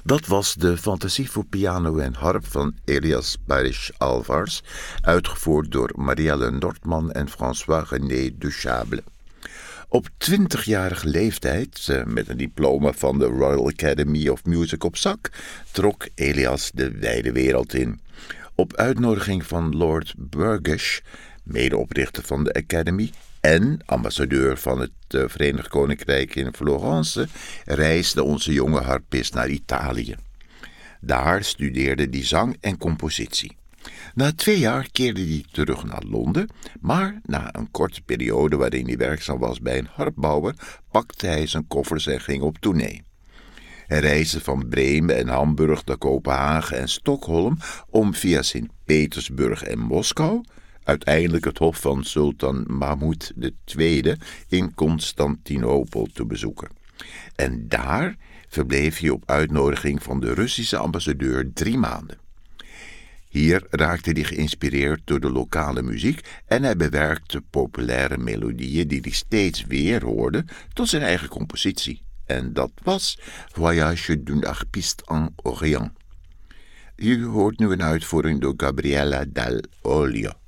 Dat was de fantasie voor piano en harp van Elias Barish Alvars, uitgevoerd door Marielle Nordman en François-René Duchable. Op 20-jarige leeftijd, met een diploma van de Royal Academy of Music op zak, trok Elias de wijde wereld in. Op uitnodiging van Lord Burgess, medeoprichter van de Academy en ambassadeur van het Verenigd Koninkrijk in Florence, reisde onze jonge harpist naar Italië. Daar studeerde hij zang en compositie. Na 2 jaar keerde hij terug naar Londen, maar na een korte periode waarin hij werkzaam was bij een harpbouwer, pakte hij zijn koffers en ging op tournee. Hij reisde van Bremen en Hamburg naar Kopenhagen en Stockholm om via Sint-Petersburg en Moskou uiteindelijk het hof van Sultan Mahmud II in Constantinopel te bezoeken. En daar verbleef hij op uitnodiging van de Russische ambassadeur 3 maanden. Hier raakte hij geïnspireerd door de lokale muziek en hij bewerkte populaire melodieën die hij steeds weer hoorde tot zijn eigen compositie. En dat was Voyage d'un harpiste en Orient. U hoort nu een uitvoering door Gabriella Dall'Olio.